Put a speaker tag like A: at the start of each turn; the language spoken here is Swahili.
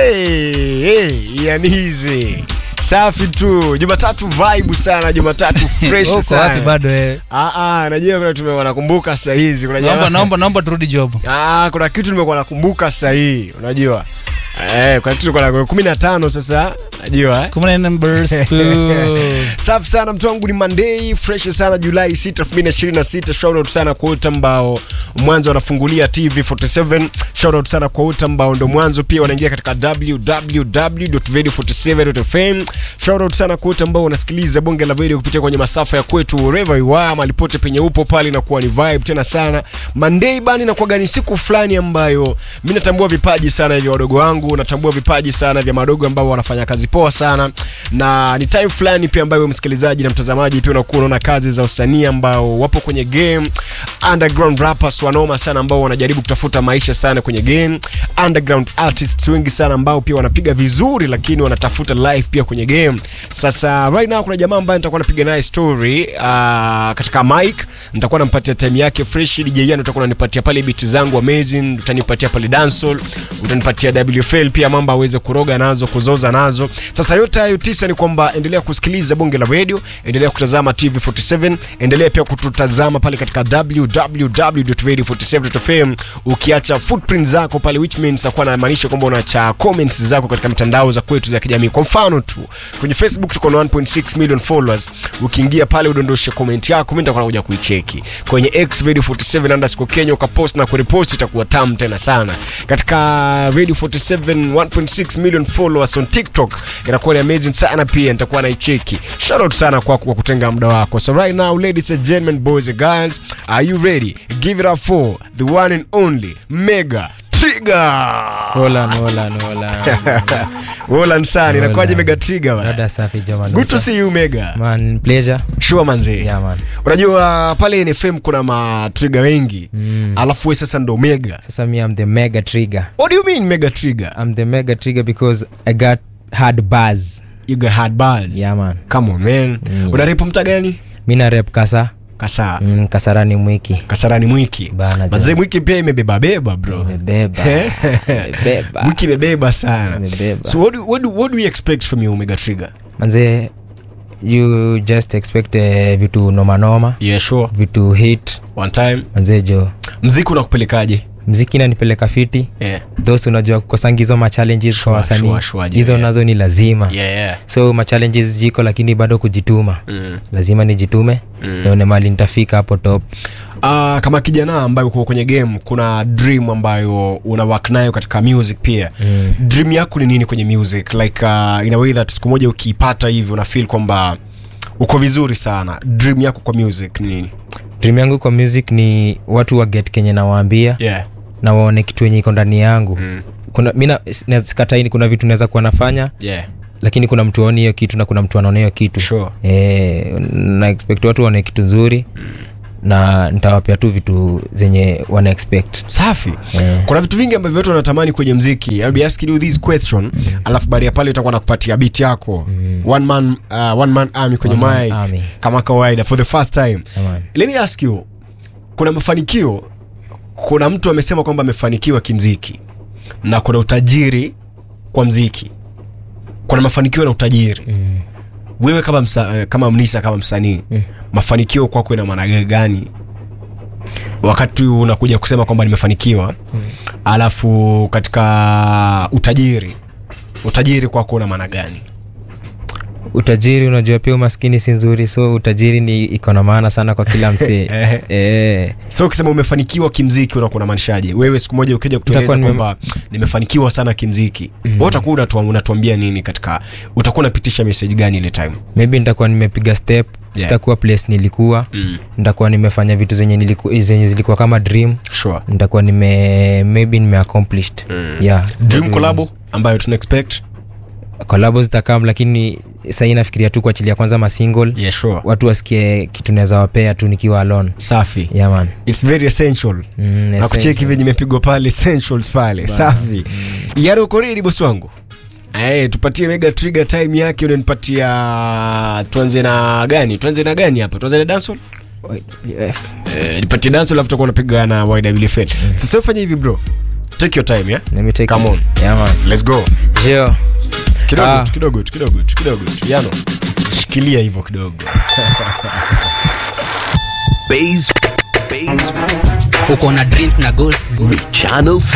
A: Yani hizi safi tu. Jumatatu vibe sana, Jumatatu fresh sana.
B: Uko wapi bado
A: najua kuna tumeona nakumbuka saa hizi. Kuna jamaa
B: naomba turudi job.
A: Kuna kitu nimekuwa nakumbuka saa hii, unajua. Kwa kitu kwa 15 sasa, najua
B: 14 numbers.
A: Safi sana mtu wangu, ni Monday fresh sana, Julai 6, 2026. Shout out sana kwa wote ambao mwanzo wanafungulia TV47. Shout out sana kwa wote ambao ndo mwanzo pia wanaingia katika www.radio47.fm. Shout out sana kwa wote ambao wanasikiliza bonge la video kupitia kwenye masafa ya kwetu wherever you are, malipote penye upo pale, na kuwa ni vibe tena sana. Monday bani na kwa gani siku fulani ambayo mimi natambua vipaji sana hivi wadogo wangu, natambua vipaji sana vya madogo ambao wanafanya kazi poa sana, na ni time fulani pia ambayo msikilizaji na mtazamaji pia unakuwa unaona kazi za usanii ambao wapo kwenye game, underground rappers wanoma sana ambao wanajaribu kutafuta maisha sana kwenye game, underground artists wengi sana ambao pia wanapiga vizuri lakini wanatafuta life pia kwenye game. Sasa right now kuna jamaa ambaye nitakuwa napiga naye story katika mic, nitakuwa nampatia time yake fresh. DJ Yan utakuwa unanipatia pale beat zangu amazing, utanipatia pale dancehall, utanipatia WFL pia mambo aweze kuroga nazo, kuzoza nazo. Sasa yote hayo tisa ni kwamba endelea kusikiliza bonge la radio, endelea kutazama TV47, endelea pia kututazama pale katika www.radio47.fm. Ukiacha footprint zako pale, which means akuwa na maanisha kwamba unaacha comments zako katika mitandao za kwetu za kijamii. Kwa mfano tu kwenye Facebook tuko na 1.6 million followers, ukiingia pale udondoshe comment yako, mimi nitakuwa nakuja kuicheki. Kwenye X radio47_Kenya ukapost na kurepost, itakuwa tamu tena sana. Katika Radio 47 1.6 million followers on TikTok, inakuwa ni amazing sana pia, nitakuwa naicheki. Shout out sana kwa kutenga muda wako. So right now ladies and gentlemen, boys and girls, are you ready? Give it up for the one and only Mega Trigger.
B: Hola.
A: Hola sana, inakuwaje Mega Trigger bwana?
B: Dada safi jamani.
A: Good to see you Mega.
B: Man, pleasure.
A: Sure manzi.
B: Yeah man.
A: Unajua pale NFM kuna ma Trigger wengi. Alafu wewe sasa ndo Mega.
B: Sasa mimi am the Mega Trigger.
A: What do you mean Mega Trigger?
B: I'm the Mega Trigger because I got hard buzz.
A: You got hard buzz?
B: Yeah man.
A: Come on man. Una rap mta gani?
B: Mimi na rap Kasa. Kasarani Mwiki.
A: Kasarani Mwiki. Mazee Mwiki pia imebeba bro.
B: Imebeba.
A: Mwiki imebeba sana. So what do we expect from you Mega Trigger?
B: Manze, you just expect vitu noma.
A: Yeah sure.
B: Vitu hit
A: one time.
B: Manze jo.
A: Muziki unakupelekaje?
B: Muziki inanipeleka fiti.
A: Yeah.
B: Those unajua kukosangizo ma challenges kwa wasanii. Hizo nazo ni lazima.
A: Yeah.
B: So ma challenges ziko lakini bado kujituma. Lazima nijitume. Nione mali nitafika hapo top.
A: Kama kijana ambaye uko kwenye game, kuna dream ambayo una work nayo katika music pia. Dream yako ni nini kwenye music? Like in a way that siku moja ukiipata hivi una feel kwamba uko vizuri sana. Dream yako kwa music ni nini?
B: Dream yangu kwa music ni watu wa get Kenya na waambia.
A: Yeah.
B: Na waone kitu yenye iko ndani yangu. Kuna mimi nasikatai, kuna vitu naweza kuwa nafanya.
A: Yeah.
B: Lakini kuna mtu aone hiyo kitu na kuna mtu anaona hiyo kitu.
A: Sure.
B: Na expect watu waone kitu nzuri. Na nitawapea tu vitu zenye wana expect.
A: Safi. Kuna vitu vingi ambavyo watu wanatamani kwenye muziki. I'll be asking you this question, alafu baada ya pale utakuwa nakupatia beat yako. One man army kwenye mic kama kawaida for the first time. Let me ask you, kuna mafanikio, kuna mtu amesema kwamba amefanikiwa kimuziki na kuna utajiri kwa muziki. Kuna mafanikio na utajiri. Wewe kama Mnisa kama msanii, mafanikio kwako ina maana gani? Wakati unakuja kusema kwamba nimefanikiwa, alafu katika utajiri kwako una maana gani?
B: Utajiri unajua pia umaskini si nzuri, so utajiri ni iko na maana sana kwa kila msee.
A: So ukisema umefanikiwa kimuziki unakuwa unamaanishaje? Wewe siku moja ukija kutueleza kwamba nimefanikiwa sana kimuziki, wewe utakuwa unatuambia nini katika, utakuwa unapitisha message gani ile time?
B: Maybe nitakuwa nimepiga step, sitakuwa place nilikuwa. Nitakuwa nimefanya vitu zenye zilikuwa kama dream.
A: Sure.
B: Nitakuwa maybe accomplished. Yeah.
A: Dream collab ambayo tuna expect.
B: Collabs zitakam, lakini sasa inafikiria tu kuachilia kwanza ma single.
A: Yeah sure.
B: Watu wasikie kitu naweza wapea tu nikiwa alone.
A: Safi.
B: Yeah man.
A: It's very essential. Na kucheki venye nimepigwa pale essentials pale. Safi. Yaro koridi boss wangu. Tupatie Mega Trigger time yake, unanipatia tuanze na gani hapa? Tuanze na dancehall? Nipatie dancehall alafu tutakuwa tunapiga na YWFL. Sasa ufanye hivi bro. Take your time, yeah?
B: Let me take
A: Come
B: it.
A: on.
B: Yeah, man.
A: Let's go.
B: Jio.
A: Kidogo tu. Yano. Shikilia hivyo kidogo.
C: Base. Uko na dreams na goals. Channel